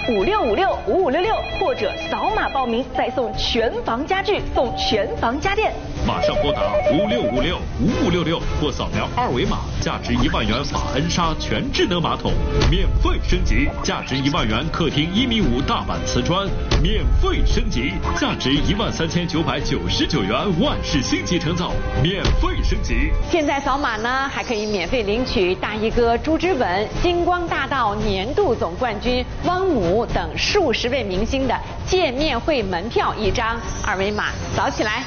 56565566，或者扫码报名再送全房家具，送全房家电。 马上拨打56565566或扫描二维码，价值1万元法恩莎全智能马桶免费升级，价值1万元客厅1.5米大板瓷砖免费升级，价值13999元万氏星级成造免费升级。 现在扫码呢，还可以免费领取大衣哥朱之文、星光大道年度总冠军汪姆等数十位明星的见面会门票1张，二维码扫起来。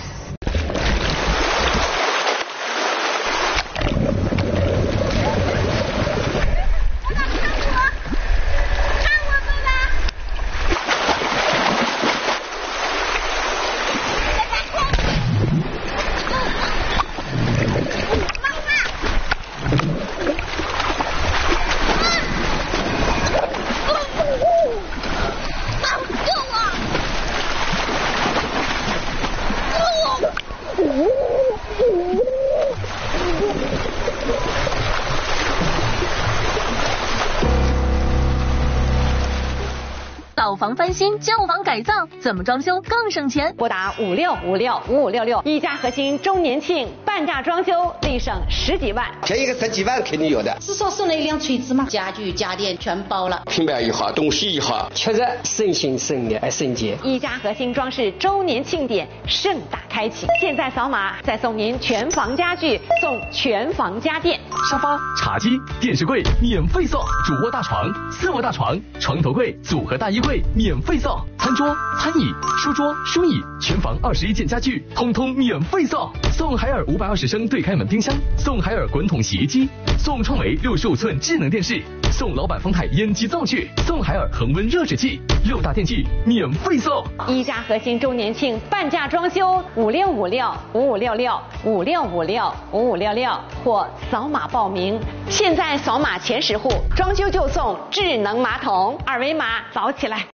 老房翻新，旧房改造，怎么装修更省钱？ 拨打56565566，一家核心周年庆半价装修，立省10几万。 便宜个10几万肯定有的。 至少送了一辆锤子嘛，家具家电全包了。 品牌也好，东西也好， 确实省心省力省钱。 一家核心装饰周年庆典盛大开启，现在扫码再送您全房家具，送全房家电。 沙发、茶几、电视柜免费送，主卧大床、次卧大床、床头柜、组合大衣柜免费送，餐桌、餐椅、书桌、书椅，全房21件家具通通免费送，送海尔520升对开门冰箱，送海尔滚筒洗衣机，送创维65寸智能电视，送老板丰泰烟机灶具，送海尔恒温热水器，6大电器免费送。 一家核心周年庆半价装修，56565566，56565566，或扫码报名。现在扫码前10户，装修就送智能马桶，二维码扫起来。